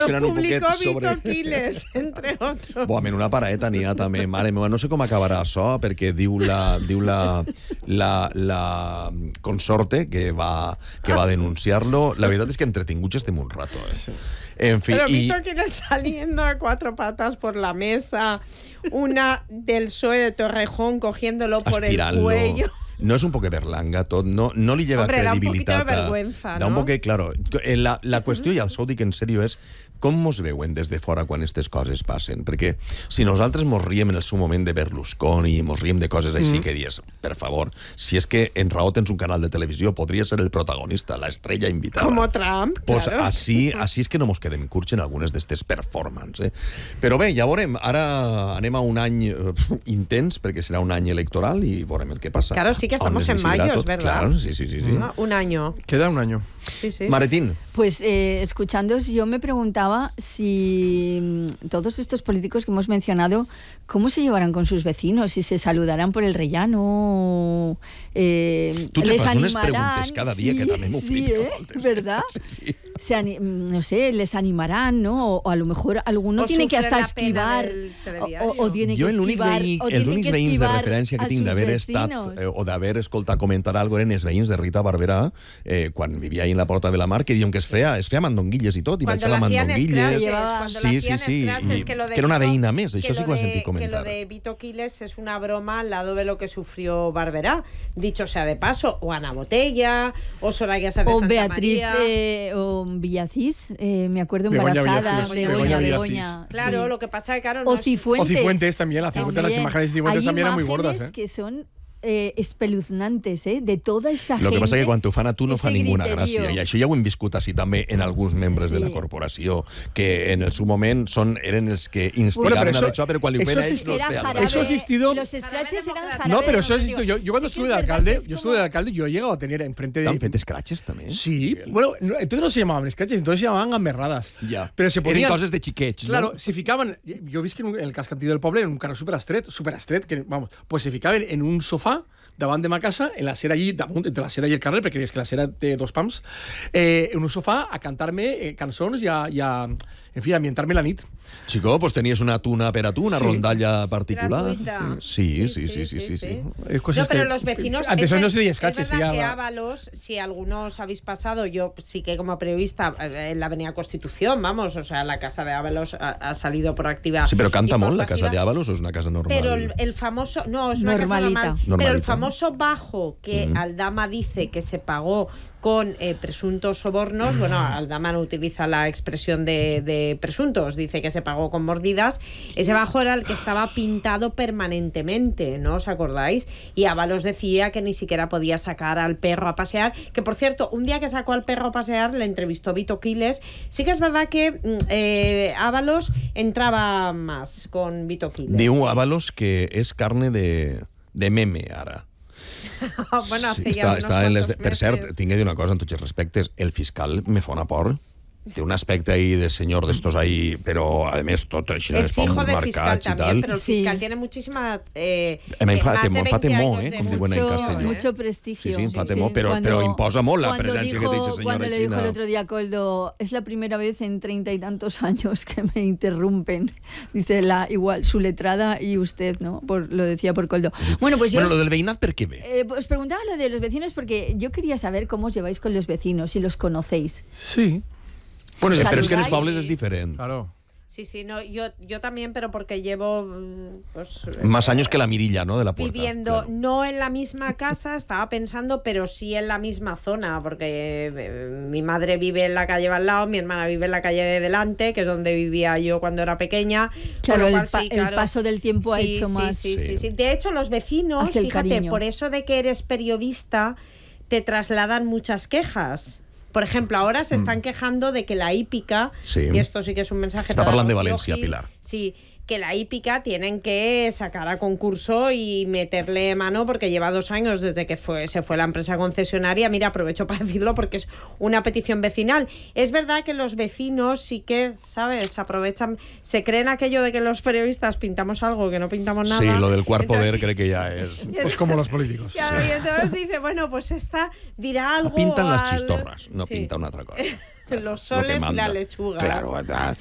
un publicó poquet Vito sobre... Quiles, entre otros. Bo, en una paraeta n'hi ha també, mare meva, no sé com acabarà això, perquè diu la consorte que va denunciar-lo. La veritat és que entretinguts estem un rato, Sí. En fi, Pero Vito Quiles saliendo a cuatro patas por la mesa, una del PSOE de Torrejón cogiéndolo por el cuello. No és un poc berlanga tot, no li lleva credibilitat. Da un poquito de vergüenza, da un ¿no? poquet, claro. La qüestió, i això ho dic en sèrio, és com mos veuen des de fora quan aquestes coses passen. Perquè si nosaltres mos riem en el seu moment de Berlusconi, mos riem de coses així que dius, per favor, si és que en raó tens un canal de televisió, podria ser el protagonista, la estrella invitada. Como Trump, pues claro. Així és que no mos quedem curts en algunes d'aquestes performances. Però bé, ja veurem. Ara anem a un any intens, perquè serà un any electoral i veurem el que passa. Claro, sí que estamos en mayo, es verdad. Claro, sí. Un año. Queda un año. Sí. Maretín. Pues escuchándoos, yo me preguntaba si todos estos políticos que hemos mencionado, ¿cómo se llevarán con sus vecinos? Si se saludarán por el rellano, Tú te les fas unes animarán. preguntes cada dia que també m'ho Sí, ¿verdad? Sí. No sé, les animarán, ¿no? O a lo mejor alguno tiene que hasta esquivar o tiene que esquivar. Els únics veïns de referència que tinc d'haver estat o d'haver escoltat comentar alguna cosa eren els veïns de Rita Barberà quan vivia ahí en la Porta de la Mar, que diuen que es feia mandonguilles i tot, i vaig a la mandonguilles. Sí, que era una veïna més, això sí que ho he sentit comentar. Que lo de Vito Quiles es una broma al lado de lo que sufrió Barberá. Dicho sea de paso, o Ana Botella, o Soraya Sáenz de Santa Beatriz, María. o Villacís, me acuerdo embarazada, Begoña. Claro, sí. Lo que pasa es que claro, o Cifuentes también, las imágenes de Cifuentes también eran muy gordas. Que son espeluznantes, de toda esta gente. Lo que passa que quan t'ho fan a tu no fa ninguna griterío. gràcia, i això ja ho hem viscut així també en alguns membres de la corporació, que en el seu moment eren els que instigaven a això, però quan li ho feien a ells no els feien gràcia. Eso ha existido. Los scratches eran jarabe. No, pero eso ha existido. Yo cuando sí estuve de alcalde, yo he llegado a tener enfrente de... ¿T'han fet scratches també? Sí, bueno, entonces no se llamaban scratches, entonces se llamaban gamberradas. Ja, pero se ponían... eren coses de xiquets, Claro, no? se ficaban... Yo vi que en el cascantí del poble, en un carrer super estret, que, vamos, pues se ficaven en un sofà davant de ma casa, en la cera allí, damunt, entre la cera i el carrer, perquè és que la cera té dos pams, en un sofà a cantar-me cançons i a ambientar-me la nit. Chico, pues tenies una tuna per a tu, una rondalla particular. Gratuita. Sí. No, pero los vecinos... Antes no se decía es scratches, verdad que Ábalos, si algunos habéis pasado, yo sí que como periodista en la Avenida Constitución, vamos, o sea, la casa de Ábalos ha salido por activa. Sí, pero canta y por molt la pasiva. casa de Ábalos o es una casa normal? Pero el famoso... No, es una Normalita. casa normal. Pero el famoso bajo que Aldama dice que se pagó con presuntos sobornos, bueno, Aldama no utiliza la expresión de presuntos, dice que se pagó con mordidas, ese bajo era el que estaba pintado permanentemente, ¿no os acordáis? Y Ábalos decía que ni siquiera podía sacar al perro a pasear, que por cierto, un día que sacó al perro a pasear le entrevistó Vito Quiles, sí que es verdad que Ábalos entraba más con Vito Quiles. Diu Ábalos que és carne de meme ara. Bueno, hace sí, ya està en les meses. Per cert, tinc de dir una cosa en tots els respectes, el fiscal me fa una por. Té un aspecte ahí de señor de estos ahí, pero además todo així es hijo del fiscal también, pero el fiscal Sí. tiene muchísima em fa temor, com diuen en castelló. Mucho prestigio. Sí, em fa temor, però imposa molt la presència que té aquest senyor Cuando le dijo China. el otro día a Coldo, es la primera vez en 30 y tantos años que me interrumpen, dice igual su letrada y usted, ¿no? Lo decía por Coldo. Bueno, pues yo... Bueno, lo del veïnat, ¿per qué ve? Os preguntaba lo de los vecinos porque yo quería saber cómo os lleváis con los vecinos, si los conocéis. Sí. Bueno, pero és que en els saludáis. pobles és diferent. Claro. Sí, no, yo también, pero porque llevo pues, Más años que la mirilla, ¿no? De la puerta. viviendo, claro. no en la misma casa, estaba pensando, pero sí en la misma zona, porque mi madre vive en la calle de al lado, mi hermana vive en la calle de delante, que es donde vivía yo cuando era pequeña. Claro, con lo cual, el paso del tiempo ha hecho más... Sí. De hecho, los vecinos, Hace el fíjate, cariño. por eso de que eres periodista, te trasladan muchas quejas. Por ejemplo, ahora se están quejando de que la hípica, Sí. y esto sí que es un mensaje Está para hablando de Rocío Valencia, Gil, Pilar. Sí, que la hípica tienen que sacar a concurso y meterle mano porque lleva 2 años desde que se fue la empresa concesionaria. Mira, aprovecho para decirlo porque es una petición vecinal. Es verdad que los vecinos sí que, ¿sabes? Aprovechan, se creen aquello de que los periodistas pintamos algo que no pintamos nada. Sí, lo del cuarto poder Entonces, creo que ya es... Pues como los políticos. Claro, y entonces dice, bueno, pues esta dirá algo. Pintan las al- chistorras, no Sí. pinta una otra cosa. Los soles y la lechuga. Claro,